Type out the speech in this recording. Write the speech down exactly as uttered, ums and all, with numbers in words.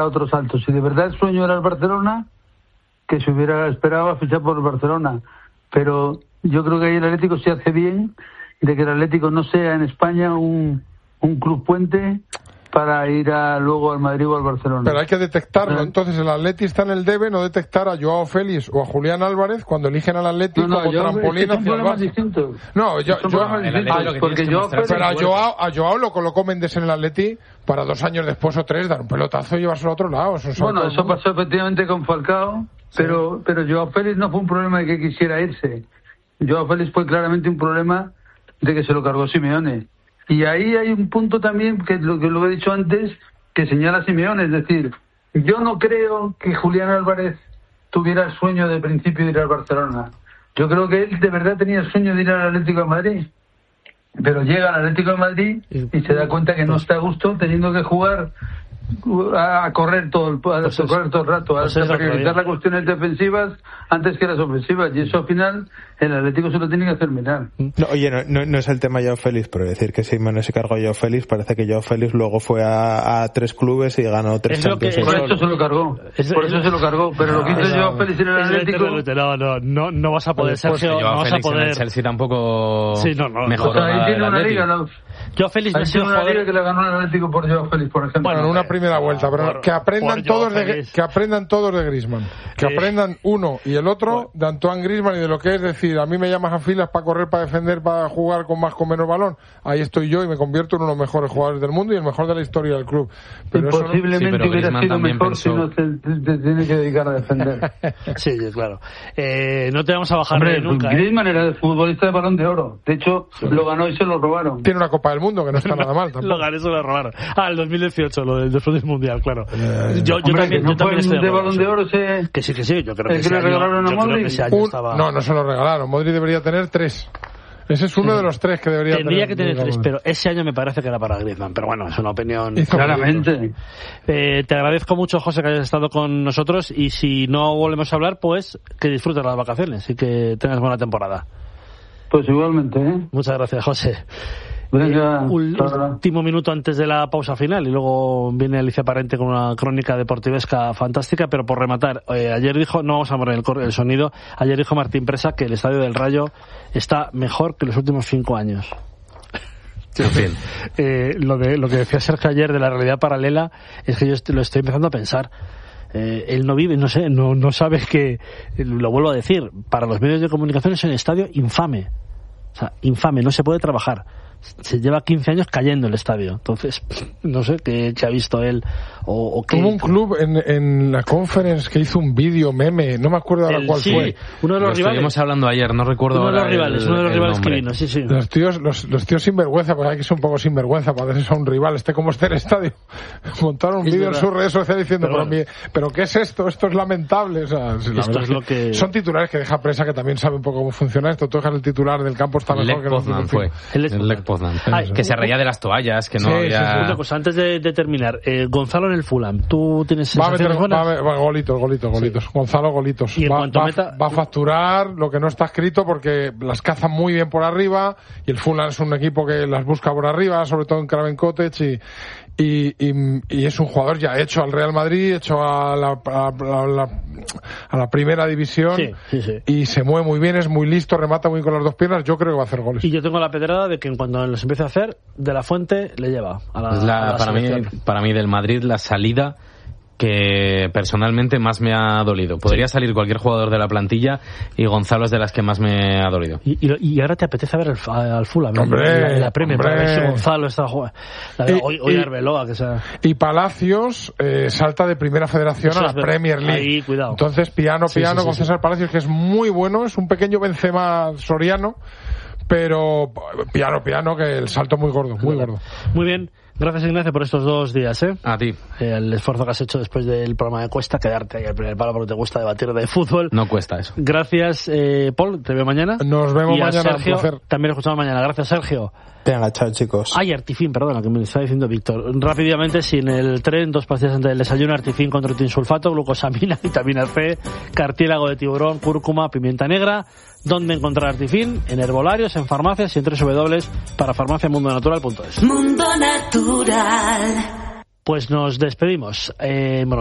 otro salto. Si de verdad el sueño era el Barcelona, que se hubiera esperado a fichar por el Barcelona. Pero yo creo que ahí el Atlético se hace bien de que el Atlético no sea en España un, un club puente para ir a, luego al Madrid o al Barcelona. Pero hay que detectarlo. ¿Eh? Entonces el Atleti está en el debe no detectar a Joao Félix o a Julián Álvarez cuando eligen al Atleti no, no, como yo, trampolín es que hacia el Barça. No, yo, yo, yo porque yo pero a Joao, a Joao lo colocó Méndez en el Atleti para dos años después o tres dar un pelotazo y llevárselo a otro lado. Eso bueno, eso pasó efectivamente con Falcao, sí. pero pero Joao Félix no fue un problema de que quisiera irse. Joao Félix fue claramente un problema de que se lo cargó Simeone. Y ahí hay un punto también, que lo que lo he dicho antes, que señala Simeone, es decir, yo no creo que Julián Álvarez tuviera el sueño de principio de ir al Barcelona. Yo creo que él de verdad tenía el sueño de ir al Atlético de Madrid. Pero llega al Atlético de Madrid y se da cuenta que no está a gusto teniendo que jugar a correr todo el, a pues correr todo el rato, a pues priorizar las cuestiones defensivas antes que las ofensivas, y eso al final el Atlético se lo tiene que hacer mirar. No, oye, no, no, no es el tema Joao Félix, pero decir que Simeone se cargó a Joao Félix, parece que Joao Félix luego fue a, a tres clubes y ganó tres es Champions. Que, por eso se lo cargó, es, por eso es, se lo cargó, pero no, lo que hizo Joao Félix en el Atlético... No, no, no, no vas a poder, Sergio, no vas a poder... El Chelsea tampoco sí, no, no, mejoró. O sea, ahí tiene una liga, ¿no? Joao Félix no ha sido una liga que le ganó el Atlético por Joao Félix, por ejemplo. Bueno, en una primera vuelta, pero por, que aprendan todos de, que aprendan todos de Griezmann, que eh, aprendan uno y el otro por, de Antoine Griezmann y de lo que es decir, a mí me llamas a filas para correr, para defender, para jugar con más con menos balón, ahí estoy yo y me convierto en uno de los mejores jugadores del mundo y el mejor de la historia del club. Pero y posiblemente no, sí, pero hubiera sido mejor pensó... si no te, te, te tienes que dedicar a defender. Sí, claro. Eh, no te vamos a bajar Hombre, de nunca. Griezmann ¿eh? era el futbolista de Balón de Oro. De hecho, sí. lo ganó y se lo robaron. Tiene una Copa del Mundo que no está nada mal tampoco. Lo gané, se lo robaron. Ah, el dos mil dieciocho, lo del después del Mundial, claro. Eh, yo, yo hombre, también, no yo también estoy de Balón de Oro se... Que sí, que sí, yo creo que, que ese le año, regalaron a yo creo que ese año Un, estaba... No, no se lo regalaron. Modric debería tener tres. Ese es uno sí. de los tres que debería Tendría tener. que tener tres, pero ese año me parece que era para Griezmann. Pero bueno, es una opinión. Claramente. Eh, te agradezco mucho, José, que hayas estado con nosotros. Y si no volvemos a hablar, pues que disfrutes las vacaciones y que tengas buena temporada. Pues igualmente, ¿eh? Muchas gracias, José. Venga, eh, último minuto antes de la pausa final y luego viene Alicia Parente con una crónica deportivesca fantástica, pero por rematar, eh, ayer dijo, no vamos a mover el, el sonido, ayer dijo Martín Presa que el Estadio del Rayo está mejor que los últimos cinco años. En fin. eh, lo, de, lo que decía Sergio ayer de la realidad paralela es que yo estoy, lo estoy empezando a pensar. Eh, él no vive, no sé, no, no sabe que, lo vuelvo a decir, para los medios de comunicación es un estadio infame. O sea, infame, no se puede trabajar. Se lleva quince años cayendo el estadio. Entonces, no sé qué, qué ha visto él o, o qué... Hubo un club en, en la conference que hizo un vídeo meme, no me acuerdo ahora el, cuál sí, fue. Uno de los Lo rivales. Estuvimos hablando ayer, no recuerdo uno de los ahora rivales, el, uno de los rivales nombre. que vino, sí, sí. Los tíos, los, los tíos sinvergüenza, porque hay que ser un poco sinvergüenza para hacerse a un rival, esté como esté el estadio. Montaron un vídeo en sus redes sociales diciendo, pero, bueno. pero, pero ¿qué es esto? Esto es lamentable. O sea, si esto es lo que... Son titulares que deja prensa que también sabe un poco cómo funciona esto. Tú dejas el titular del campo, está mejor Lech que Poznan fue. El Lech Poznan. Que se reía de las toallas, que no sí, había... sí, sí. Una cosa, antes de, de terminar, eh, Gonzalo en el Fulham, ¿tú tienes Va sensaciones a meter, buenas? va a, va, golitos, golitos, golitos. Sí. Gonzalo, golitos. Y en va, cuanto va, meta... va a facturar lo que no está escrito porque las caza muy bien por arriba y el Fulham es un equipo que las busca por arriba, sobre todo en Craven Cottage y, y, y, y es un jugador ya hecho al Real Madrid, hecho a la, a, a, la, a la primera división sí, sí, sí. y se mueve muy bien, es muy listo, remata muy bien con las dos piernas, yo creo que va a hacer goles. Y yo tengo la pedrada de que en cuanto los empiece a hacer, De La Fuente le lleva a la, es la, a la para, mí, para mí del Madrid la salida que personalmente más me ha dolido. Podría sí. salir cualquier jugador de la plantilla y Gonzalo es de las que más me ha dolido. Y, y, y ahora te apetece ver el, al Fulham, hombre, la, la Premier, para ver si Gonzalo está jugando. Hoy, hoy Arbeloa, que sea. Y Palacios eh, salta de primera federación Eso a la Premier League. Ahí, cuidado. Entonces, piano, sí, piano sí, con sí, César sí. Palacios, que es muy bueno, es un pequeño Benzema soriano, pero piano, piano, que el salto muy gordo, muy gordo. Muy bien. Gracias, Ignacio, por estos dos días, ¿eh? A ti. Eh, el esfuerzo que has hecho después del programa de Cuesta, quedarte ahí al primer palo porque te gusta debatir de fútbol. No cuesta eso. Gracias, eh, Paul, te veo mañana. Nos vemos y a mañana, Sergio, un placer. También lo escuchamos mañana. Gracias, Sergio. Venga, chao, chicos. Ay, Artifin, perdona, que me está diciendo Víctor. Rápidamente, sin el tren, dos pastillas antes del desayuno, Artifin con trotinsulfato, glucosamina, vitamina C, cartílago de tiburón, cúrcuma, pimienta negra. ¿Dónde encontrar Artifin? En herbolarios, en farmacias y en doble u doble u doble u punto para farmacia mundo natural punto es. Mundo Natural. pues nos despedimos. Eh, bueno,